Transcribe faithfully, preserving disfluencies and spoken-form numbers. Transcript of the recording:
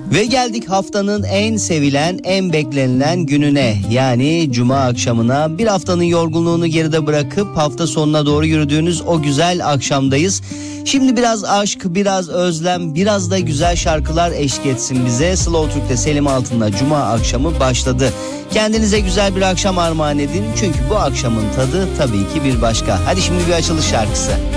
Ve geldik haftanın en sevilen, en beklenilen gününe, yani cuma akşamına. Bir haftanın yorgunluğunu geride bırakıp hafta sonuna doğru yürüdüğünüz o güzel akşamdayız. Şimdi biraz aşk, biraz özlem, biraz da güzel şarkılar eşlik etsin bize. Slow Türk'te Selim Altın'la cuma akşamı başladı. Kendinize güzel bir akşam armağan edin, çünkü bu akşamın tadı tabii ki bir başka. Hadi şimdi bir açılış şarkısı.